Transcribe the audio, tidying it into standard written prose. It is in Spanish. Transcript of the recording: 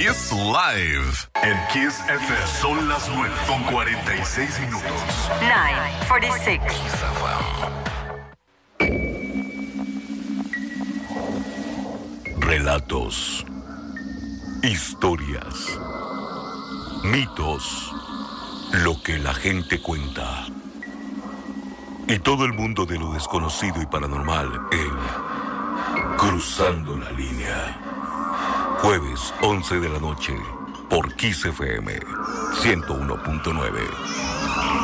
Kiss Live. En Kiss FM son las 9:46. 9:46. Relatos, historias, mitos, lo que la gente cuenta. Y todo el mundo de lo desconocido y paranormal en Cruzando la Línea. Jueves 11 de la noche por Kiss FM 101.9.